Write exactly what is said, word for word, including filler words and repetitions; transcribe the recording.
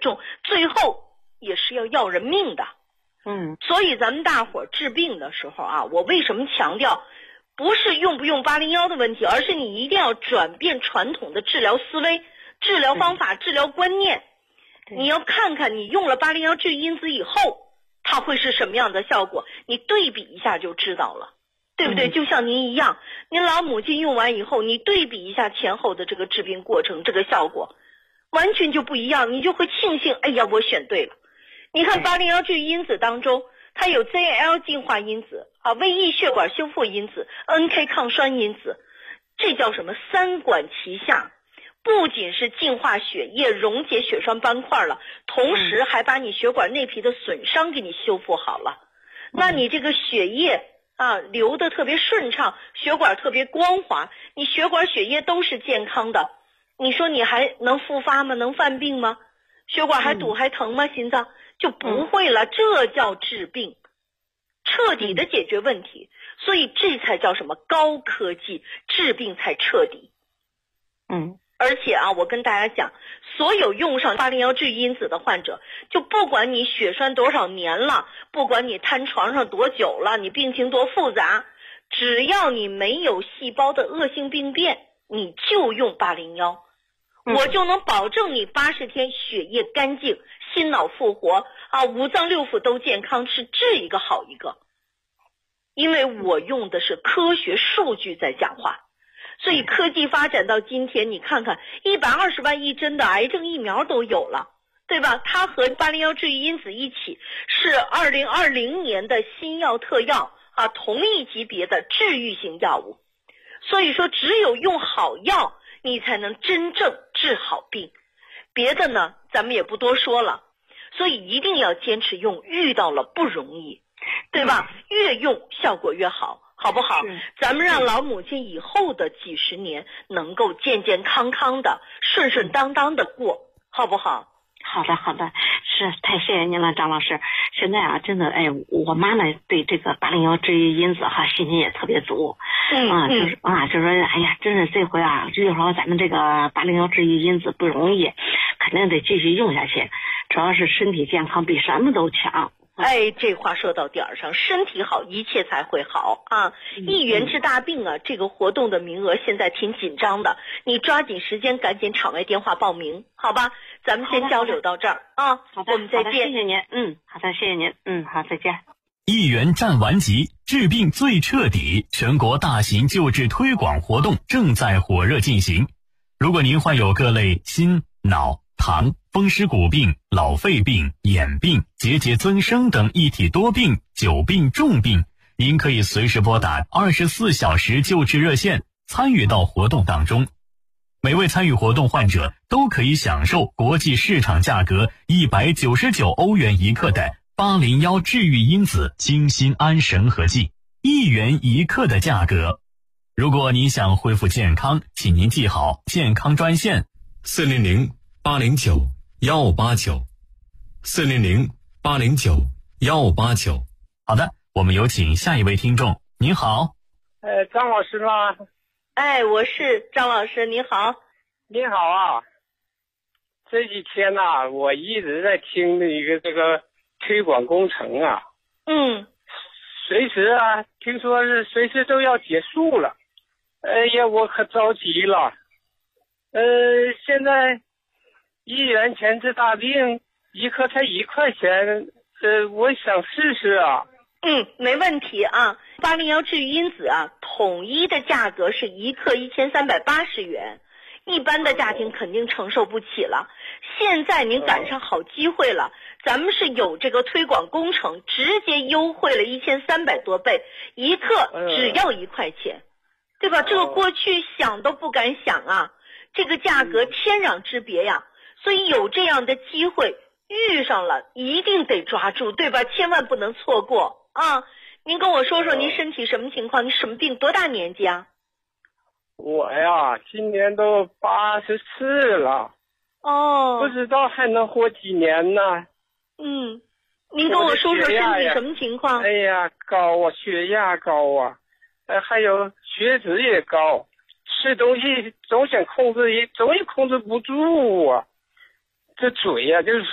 重，最后也是要要人命的。 嗯， 所以咱们大伙儿治病的时候啊，我为什么强调不是用不用八零一的问题，而是你一定要转变传统的治疗思维、治疗方法、治疗观念。你要看看你用了八零一治愈因子以后它会是什么样的效果，你对比一下就知道了，对不对？ 嗯、 就像您一样，您老母亲用完以后，你对比一下前后的这个治病过程，这个效果完全就不一样，你就会庆幸，哎呀，我选对了。你看八零一治愈因子当中，它有 Z L 净化因子啊、胃液血管修复因子、N K 抗栓因子，这叫什么？三管齐下，不仅是净化血液、溶解血栓斑块了，同时还把你血管内皮的损伤给你修复好了。那你这个血液啊流得特别顺畅，血管特别光滑，你血管血液都是健康的，你说你还能复发吗？能犯病吗？血管还堵还疼吗？心脏就不会了，这叫治病，彻底的解决问题。所以这才叫什么高科技，治病才彻底。 嗯， 而且啊，我跟大家讲，所有用上八零一治愈因子的患者，就不管你血栓多少年了，不管你瘫床上多久了，你病情多复杂，只要你没有细胞的恶性病变，你就用八零一，我就能保证你八十天血液干净，心脑复活啊，五脏六腑都健康，是治一个好一个。因为我用的是科学数据在讲话，所以科技发展到今天，你看看一百二十万一针的癌症疫苗都有了，对吧？它和八零一治愈因子一起是二零二零年的新药特药啊，同一级别的治愈型药物。所以说只有用好药，你才能真正治好病。别的呢咱们也不多说了，所以一定要坚持用，遇到了不容易，对吧？越用效果越好，好不好？咱们让老母亲以后的几十年能够健健康康的、顺顺当当的过，好不好？ 好的，好的，是太谢谢您了，张老师。现在啊，真的，哎，我妈呢对这个八零一治愈因子哈信心也特别足， 嗯啊，就是啊，就说，哎呀，真是这回啊，就说咱们这个八零一治愈因子不容易，肯定得继续用下去。主要是身体健康比什么都强。 哎，这话说到点儿上，身体好，一切才会好啊！一元治大病啊，这个活动的名额现在挺紧张的，你抓紧时间，赶紧场外电话报名，好吧？咱们先交流到这儿啊， 好的， 我们再见。 谢谢您，嗯，好的，谢谢您，嗯，好，再见。 一元战完级，治病最彻底，全国大型救治推广活动正在火热进行。如果您患有各类心、脑、糖、风湿骨病、老肺病、眼病、结节增生等一体多病、久病重病，您可以随时拨打二十四小时救治热线，参与到活动当中。每位参与活动患者都可以享受国际市场价格一百九十九欧元一克的八零一治愈因子清心安神合剂，一元一克的价格。如果您想恢复健康，请您记好健康专线四零零八零九幺八九，四零零八零九幺八九。 好的，我们有请下一位听众。您好。 呃，张老师吗？ 哎，我是张老师，你好。 你好啊。这几天呐、啊，我一直在听的一个这个推广工程啊。 嗯。 随时啊，听说是随时都要结束了。哎呀，我可着急了。呃，现在一元钱治大病，一颗才一块钱，呃，我想试试啊。 嗯，没问题啊。八零一治愈因子啊，统一的价格是一克一千三百八十元，一般的家庭肯定承受不起了。现在您赶上好机会了，咱们是有这个推广工程，直接优惠了一千三百多倍，一克只要一块钱，对吧？这个过去想都不敢想啊，这个价格天壤之别呀。所以有这样的机会遇上了，一定得抓住，对吧？千万不能错过啊！您跟我说说您身体什么情况？你什么病？多大年纪啊？ 我呀，今年都八十四了。 哦。 不知道还能活几年呢？ 嗯，您跟我说说身体什么情况？ 哎呀，高啊，血压高啊，呃，还有血脂也高，吃东西总想控制，也总也控制不住啊。这嘴呀、啊，就是